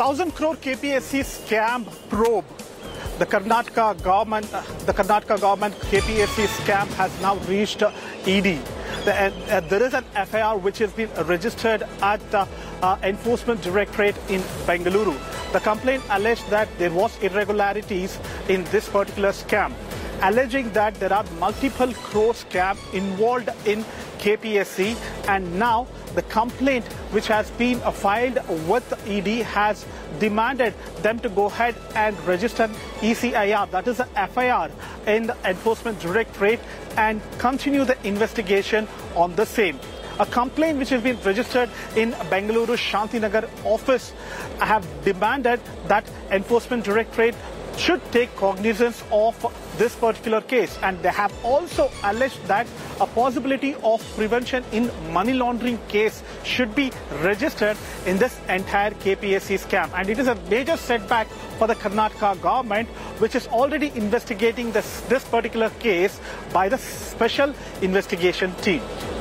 1,000 crore KPSC scam probe. The Karnataka government KPSC scam has now reached ED. There is an FIR which has been registered at Enforcement Directorate in Bengaluru. The complaint alleged that there was irregularities in this particular scam, alleging that there are multiple crore scam involved in KPSC, and now the complaint which has been filed with ED has demanded them to go ahead and register ECIR, that is a FIR, in the Enforcement Directorate and continue the investigation on the same. A complaint which has been registered in Bengaluru Shantinagar office have demanded that Enforcement Directorate should take cognizance of this particular case, and they have also alleged that a possibility of prevention in money laundering case should be registered in this entire KPSC scam. And it is a major setback for the Karnataka government, which is already investigating this particular case by the Special Investigation Team.